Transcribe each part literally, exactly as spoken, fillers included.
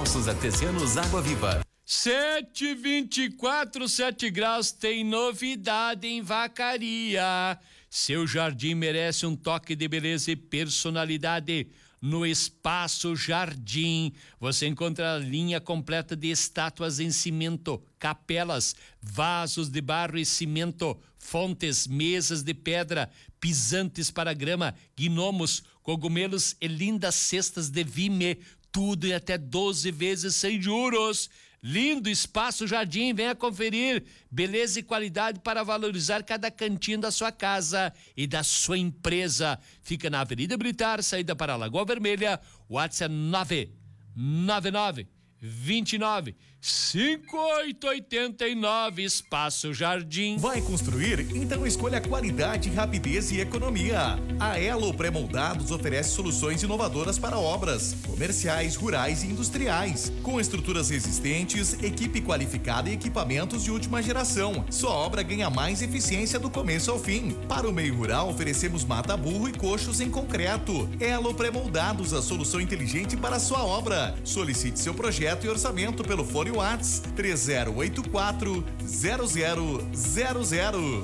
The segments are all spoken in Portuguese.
Poços Artesianos Água Viva. sete e vinte e quatro, sete graus, tem novidade em Vacaria. Seu jardim merece um toque de beleza e personalidade. No Espaço Jardim, você encontra a linha completa de estátuas em cimento, capelas, vasos de barro e cimento, fontes, mesas de pedra, pisantes para grama, gnomos, cogumelos e lindas cestas de vime, tudo em até doze vezes sem juros. Lindo Espaço Jardim, venha conferir beleza e qualidade para valorizar cada cantinho da sua casa e da sua empresa. Fica na Avenida Militar, saída para a Lagoa Vermelha. WhatsApp nove nove nove, vinte e nove, cinco oito oito nove. Espaço Jardim. Vai construir? Então escolha qualidade, rapidez e economia. A Elo Pré-Moldados oferece soluções inovadoras para obras comerciais, rurais e industriais, com estruturas resistentes, equipe qualificada e equipamentos de última geração. Sua obra ganha mais eficiência do começo ao fim. Para o meio rural, oferecemos mata-burro e coxos em concreto. Elo Pré-Moldados, a solução inteligente para a sua obra. Solicite seu projeto e orçamento pelo fone WhatsApp três zero oito quatro, zero zero zero zero.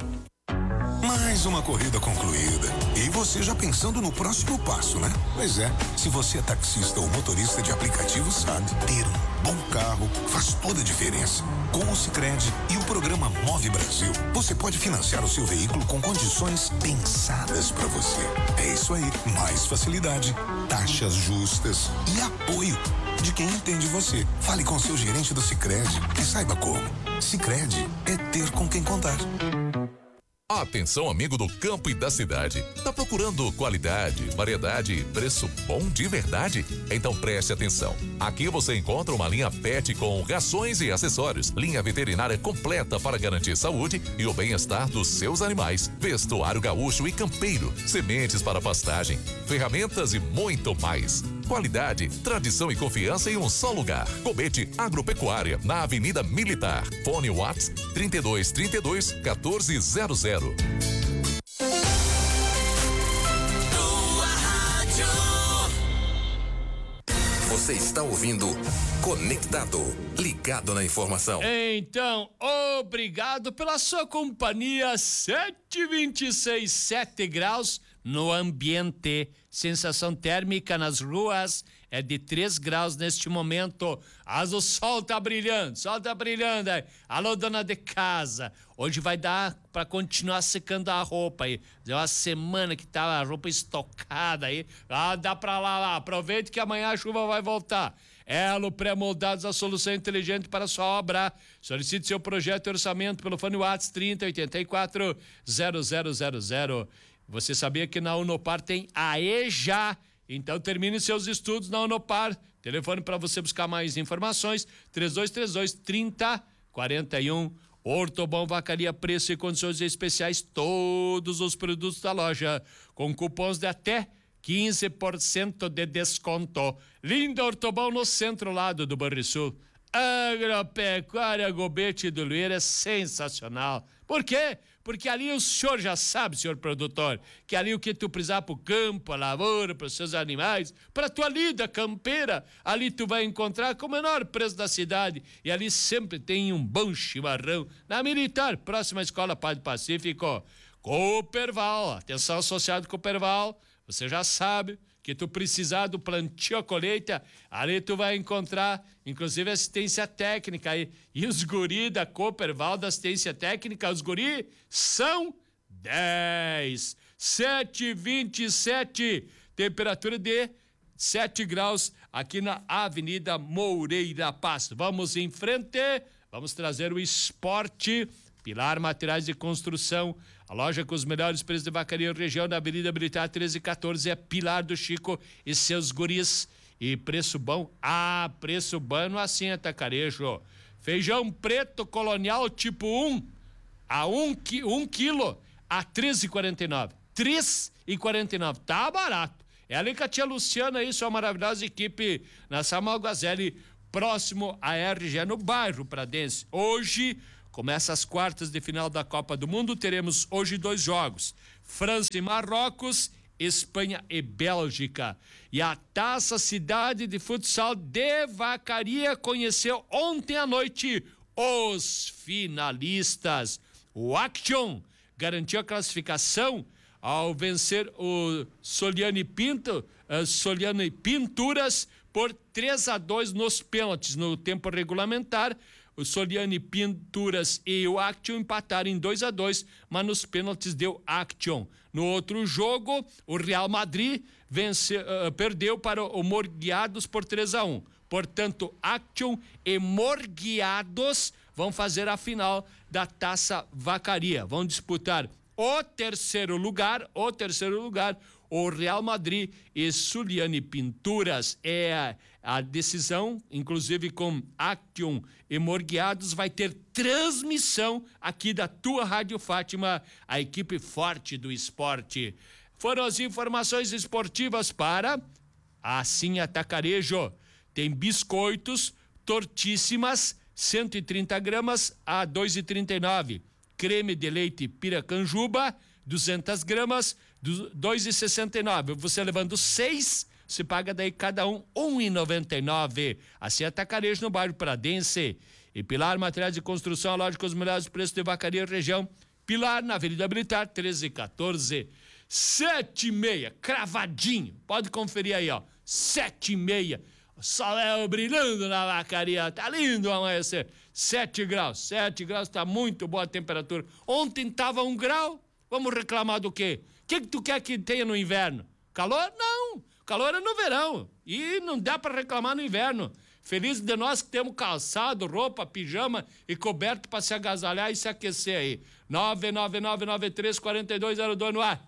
Mais uma corrida concluída. E você já pensando no próximo passo, né? Pois é, se você é taxista ou motorista de aplicativo, sabe, ter um bom carro faz toda a diferença. Com o Sicredi e o programa Move Brasil, você pode financiar o seu veículo com condições pensadas para você. É isso aí, mais facilidade, taxas justas e apoio de quem entende você. Fale com seu gerente do Sicredi e saiba como. Sicredi é ter com quem contar. Atenção, amigo do campo e da cidade. Tá procurando qualidade, variedade e preço bom de verdade? Então preste atenção. Aqui você encontra uma linha pet com rações e acessórios, linha veterinária completa para garantir saúde e o bem-estar dos seus animais, vestuário gaúcho e campeiro, sementes para pastagem, ferramentas e muito mais. Qualidade, tradição e confiança em um só lugar. Cobete Agropecuária, na Avenida Militar. Fone WhatsApp trinta e dois, trinta e dois, quatorze zero zero. Você está ouvindo Conectado, ligado na informação. Então, obrigado pela sua companhia. sete e vinte e seis, sete graus no ambiente. Sensação térmica nas ruas é de três graus neste momento. Mas o sol tá brilhando, sol tá brilhando aí. Alô, dona de casa. Hoje vai dar para continuar secando a roupa aí. Deu uma semana que tá a roupa estocada aí. Ah, dá pra lá, lá. Aproveite que amanhã a chuva vai voltar. Elo Pré-Moldados, a solução inteligente para a sua obra. Solicite seu projeto e orçamento pelo fone WhatsApp trinta, oitenta e quatro, zero zero zero zero. Você sabia que na Unopar tem a EJA? Então termine seus estudos na Unopar. Telefone para você buscar mais informações: três dois três dois, trinta, quarenta e um. Ortobon Vacaria, preço e condições especiais, todos os produtos da loja, com cupons de até quinze por cento de desconto. Linda Ortobon no centro lado do Banrisul. Agropecuária Gobete do Luir é sensacional. Por quê? Porque ali o senhor já sabe, senhor produtor, que ali o que tu precisar pro campo, a lavoura, para os seus animais, para tua lida campeira, ali tu vai encontrar com o menor preço da cidade. E ali sempre tem um bom chimarrão. Na Militar, próxima à Escola Padre Pacífico. Cooperval, atenção associado Cooperval, você já sabe que tu precisar do plantio a colheita, ali tu vai encontrar, inclusive, assistência técnica aí. E os guri da Cooperval da assistência técnica, os guri são dez. sete e vinte e sete, temperatura de sete graus aqui na Avenida Moreira Paz. Vamos em frente, vamos trazer o esporte. Pilar Materiais de Construção, a loja com os melhores preços de vacaria região da Avenida Militar treze quatorze, é Pilar do Chico e seus guris. E preço bom? Ah, preço bom assim, Atacarejo. Feijão preto colonial tipo um, a um, um quilo, a treze e quarenta e nove. três e quarenta e nove, tá barato. É ali com a tia Luciana aí, sua maravilhosa equipe na Samuel Guazelli, próximo à R G, no bairro Pradense. Hoje começa as quartas de final da Copa do Mundo. Teremos hoje dois jogos: França e Marrocos Espanha e Bélgica. E a Taça Cidade de Futsal de Vacaria conheceu ontem à noite os finalistas. O Action garantiu a classificação ao vencer o Soliane Pinto, uh, Soliane Pinturas por três a dois nos pênaltis. No tempo regulamentar, o Soliane Pinturas e o Action empataram em dois a dois, mas nos pênaltis deu Action. No outro jogo, o Real Madrid vence, uh, perdeu para o Morguiados por três a um. Portanto, Action e Morguiados vão fazer a final da Taça Vacaria. Vão disputar o terceiro lugar, o terceiro lugar, o Real Madrid e Soliane Pinturas. É a, a decisão, inclusive com Action e Morguiados, vai ter transmissão aqui da tua Rádio Fátima, a equipe forte do esporte. Foram as informações esportivas para Assim Atacarejo. Tem biscoitos, tortíssimas, cento e trinta gramas a dois reais e trinta e nove. Creme de leite Piracanjuba, duzentas gramas, dois reais e sessenta e nove. Você levando seis, você paga daí cada um um real e noventa e nove. Assim Atacarejo no bairro Pradense. E Pilar Materiais de Construção, a loja com os melhores preços de Vacaria e região. Pilar, na Avenida Militar, treze e quatorze. Sete e meia, cravadinho. Pode conferir aí, ó. Sete e meia. O sol é brilhando na Vacaria, tá lindo o amanhecer. Sete graus, sete graus, tá muito boa a temperatura. Ontem tava um grau, vamos reclamar do quê? O que que tu quer que tenha no inverno? Calor? Não, calor é no verão e não dá para reclamar no inverno. Feliz de nós que temos calçado, roupa, pijama e coberto para se agasalhar e se aquecer aí. nove nove nove nove três quatro dois zero dois no ar.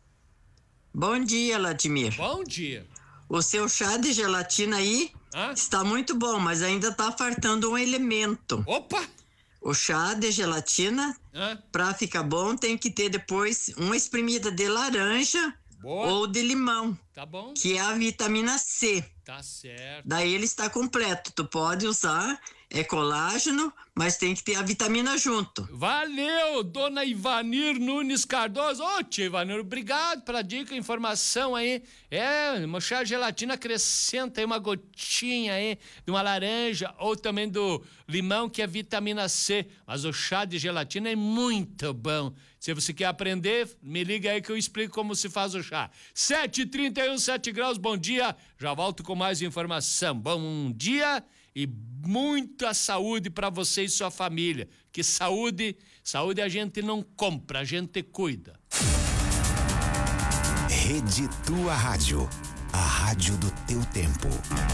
Bom dia, Latimir. Bom dia. O seu chá de gelatina aí Hã? está muito bom, mas ainda está faltando um elemento. Opa! O chá de gelatina, para ficar bom, tem que ter depois uma espremida de laranja Boa. ou de limão. Tá bom. Que é a vitamina C. Tá certo. Daí ele está completo. Tu pode usar, é colágeno, mas tem que ter a vitamina junto. Valeu, dona Ivanir Nunes Cardoso. Ô, tia Ivanir, obrigado pela dica, informação aí. É, uma chá de gelatina acrescenta aí uma gotinha aí de uma laranja ou também do limão, que é vitamina C. Mas o chá de gelatina é muito bom. Se você quer aprender, me liga aí que eu explico como se faz o chá. sete e trinta e um, sete graus, bom dia. Já volto com mais informação. Bom dia e muita saúde para você e sua família. Que saúde, saúde a gente não compra, a gente cuida. Rede Tua Rádio, a rádio do teu tempo.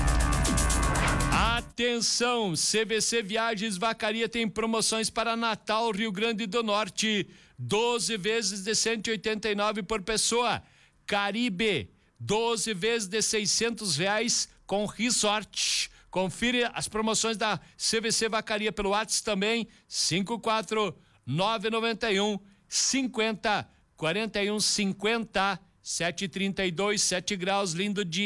Atenção, C V C Viagens Vacaria tem promoções para Natal, Rio Grande do Norte. doze vezes de cento e oitenta e nove por pessoa. Caribe, doze vezes de seiscentos reais com resort. Confira as promoções da C V C Vacaria pelo WhatsApp também, cinco quatro nove nove um cinquenta quarenta e um cinquenta, sete e trinta e dois, sete graus, lindo dia.